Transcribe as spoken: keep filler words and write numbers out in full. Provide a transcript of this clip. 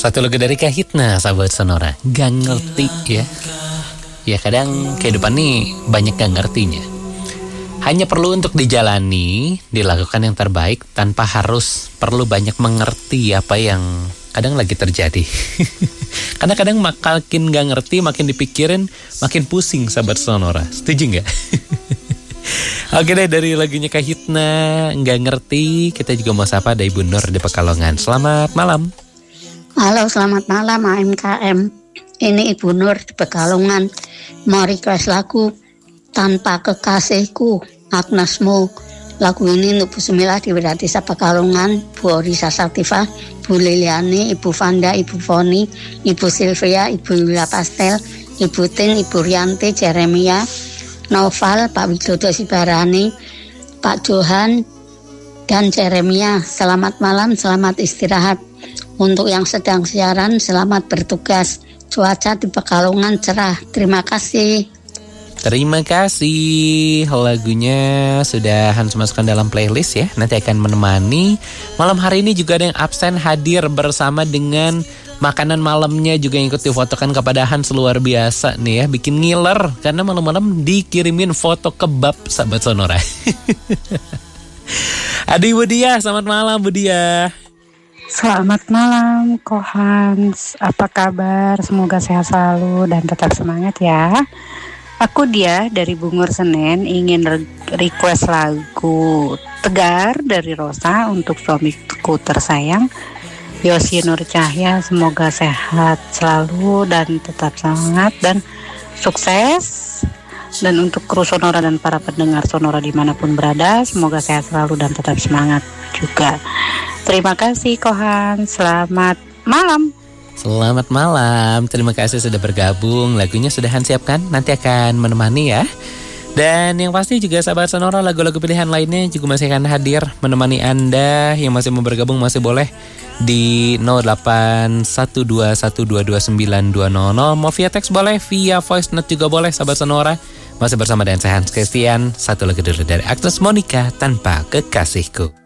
Satu lagu dari Kahitna, sahabat Sonora. Gak ngerti ya. Ya kadang kehidupan nih banyak gak ngertinya. Hanya perlu untuk dijalani, dilakukan yang terbaik tanpa harus perlu banyak mengerti apa yang kadang lagi terjadi. Karena kadang makin gak ngerti, makin dipikirin, makin pusing sahabat Sonora. Setuju gak? Oke deh, dari lagunya Kahitna, Nggak Ngerti, kita juga mau sapa ada Ibu Nur di Pekalongan. Selamat malam. Halo, selamat malam A M K M. Ini Ibu Nur di Pekalongan. Mau request lagu Tanpa Kekasihku, Agnesmo. Lagu ini untuk Bu Sumilah di Wiradisa Pekalongan, Bu Orisa Sativa, Bu Liliani, Ibu Vanda, Ibu Foni, Ibu Silvia, Ibu Yulia Pastel, Ibu Tin, Ibu Rianti, Jeremia, Noval, Pak Widodo Sibarani, Pak Johan, dan Jeremia. Selamat malam, selamat istirahat. Untuk yang sedang siaran, selamat bertugas. Cuaca di Pekalongan cerah. Terima kasih. Terima kasih. Lagunya sudah Hans masukkan dalam playlist ya. Nanti akan menemani. Malam hari ini juga ada yang absen hadir bersama dengan makanan malamnya juga yang ikut difotokan kepada Hans, luar biasa nih ya. Bikin ngiler karena malam-malam dikirimin foto kebab sahabat Sonora. Adi Budia, selamat malam Budia. Selamat malam Ko Hans. Apa kabar? Semoga sehat selalu dan tetap semangat ya. Aku Dia dari Bungur Senen ingin re- request lagu Tegar dari Rosa untuk suamiku tersayang Yosi Nur Cahya. Semoga sehat selalu dan tetap semangat dan sukses. Dan untuk kru Sonora dan para pendengar Sonora dimanapun berada, semoga sehat selalu dan tetap semangat juga. Terima kasih Kohan, selamat malam. Selamat malam, terima kasih sudah bergabung. Lagunya sudah Hans siapkan, nanti akan menemani ya. Dan yang pasti juga sahabat Sonora, lagu-lagu pilihan lainnya juga masih akan hadir menemani Anda. Yang masih mau bergabung masih boleh di nol delapan satu dua satu dua dua sembilan dua nol nol. Mau via teks boleh, via voice note juga boleh sahabat Sonora. Masih bersama dengan saya Hans Christian. Satu lagu dulu dari Agnes Monica, Tanpa Kekasihku.